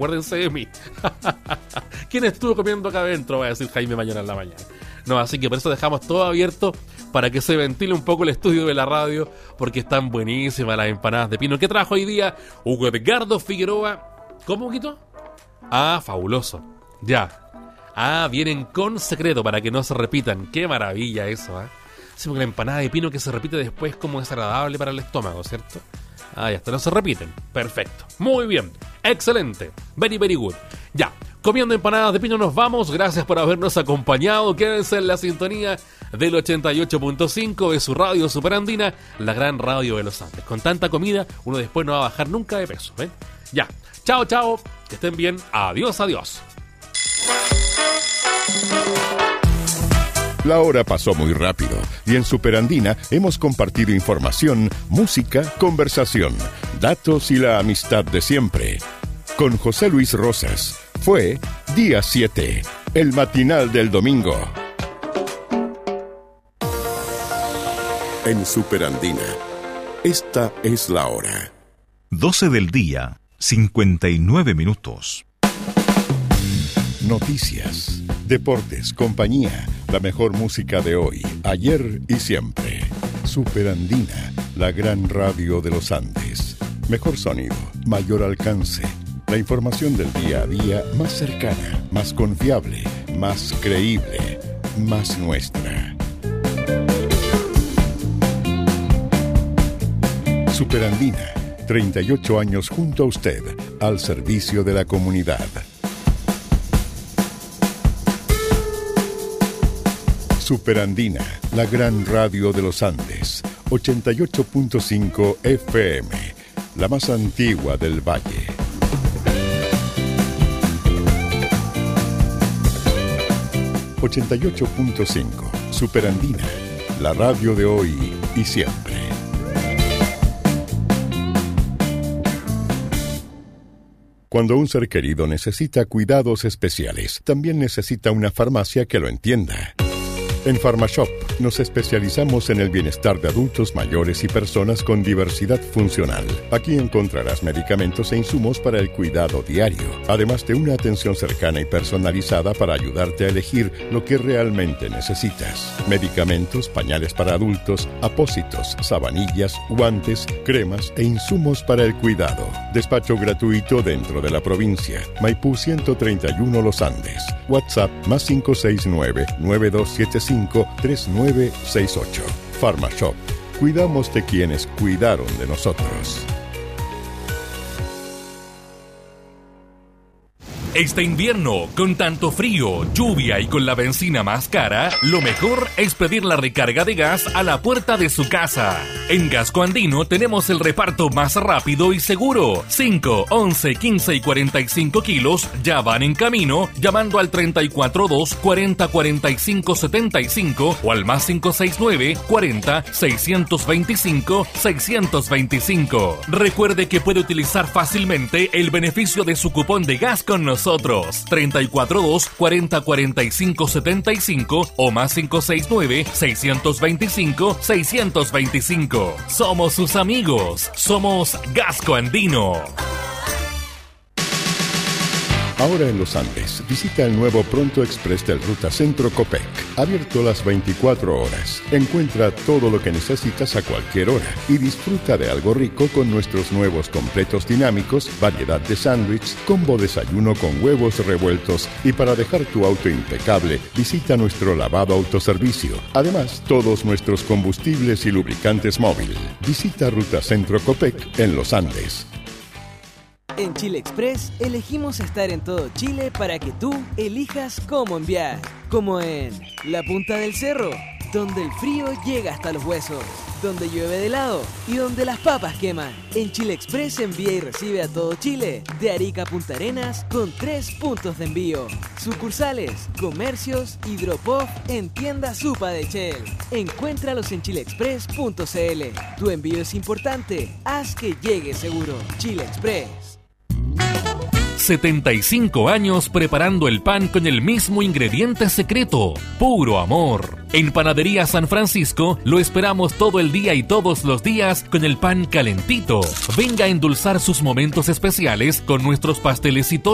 acuérdense de mí. ¿Quién estuvo comiendo acá adentro? Va a decir Jaime mañana en la mañana. No, así que por eso dejamos todo abierto para que se ventile un poco el estudio de la radio, porque están buenísimas las empanadas de pino. ¿Qué trajo hoy día Hugo Edgardo Figueroa? ¿Cómo, Huguito? Ah, fabuloso. Ya. Ah, vienen con secreto para que no se repitan. Qué maravilla eso, ¿eh? Sí, porque la empanada de pino que se repite después como desagradable para el estómago, ¿cierto? Ah, ya está, no se repiten. Perfecto. Muy bien. Excelente. Very, very good. Ya. Comiendo empanadas de pino nos vamos. Gracias por habernos acompañado. Quédense en la sintonía del 88.5 de su radio Superandina, la gran radio de los Andes. Con tanta comida, uno después no va a bajar nunca de peso, ¿ven? Ya. Chao, chao. Que estén bien. Adiós, adiós. La hora pasó muy rápido y en Superandina hemos compartido información, música, conversación, datos y la amistad de siempre. Con José Luis Rosas. Fue Día 7, el matinal del domingo. En Superandina, esta es la hora. 12 del día, 59 minutos. Noticias, deportes, compañía, la mejor música de hoy, ayer y siempre. Superandina, la gran radio de los Andes. Mejor sonido, mayor alcance. La información del día a día más cercana, más confiable, más creíble, más nuestra. Superandina, 38 años junto a usted, al servicio de la comunidad. Superandina, la gran radio de los Andes, 88.5 FM, la más antigua del valle. ...88.5... Superandina... ...la radio de hoy y siempre. Cuando un ser querido necesita cuidados especiales... ...también necesita una farmacia que lo entienda. En PharmaShop nos especializamos en el bienestar de adultos mayores y personas con diversidad funcional. Aquí encontrarás medicamentos e insumos para el cuidado diario, además de una atención cercana y personalizada para ayudarte a elegir lo que realmente necesitas. Medicamentos, pañales para adultos, apósitos, sabanillas, guantes, cremas e insumos para el cuidado. Despacho gratuito dentro de la provincia. Maipú 131 Los Andes. WhatsApp más 569-9275-3968. PharmaShop. Cuidamos de quienes cuidaron de nosotros. Este invierno, con tanto frío, lluvia y con la benzina más cara, lo mejor es pedir la recarga de gas a la puerta de su casa. En Gasco Andino tenemos el reparto más rápido y seguro. 5, 11, 15 y 45 kilos ya van en camino llamando al 342 40 45 75 o al más 569 40 625 625. Recuerde que puede utilizar fácilmente el beneficio de su cupón de gas con nosotros. 342 40 45 75 o más 569 625 625. Somos sus amigos. Somos Gasco Andino. Ahora en Los Andes, visita el nuevo Pronto Express del Ruta Centro Copec. Abierto las 24 horas. Encuentra todo lo que necesitas a cualquier hora y disfruta de algo rico con nuestros nuevos completos dinámicos, variedad de sándwich, combo desayuno con huevos revueltos y para dejar tu auto impecable, visita nuestro lavado autoservicio. Además, todos nuestros combustibles y lubricantes móvil. Visita Ruta Centro Copec en Los Andes. En Chile Express elegimos estar en todo Chile para que tú elijas cómo enviar. Como en la punta del cerro, donde el frío llega hasta los huesos, donde llueve de helado y donde las papas queman. En Chile Express envía y recibe a todo Chile, de Arica a Punta Arenas, con 3 puntos de envío. Sucursales, comercios y drop-off en tienda Supa de Shell. Encuéntralos en chileexpress.cl. Tu envío es importante, haz que llegue seguro. Chile Express. 75 años preparando el pan con el mismo ingrediente secreto, puro amor. En Panadería San Francisco lo esperamos todo el día y todos los días con el pan calentito. Venga a endulzar sus momentos especiales con nuestros pasteles y tortas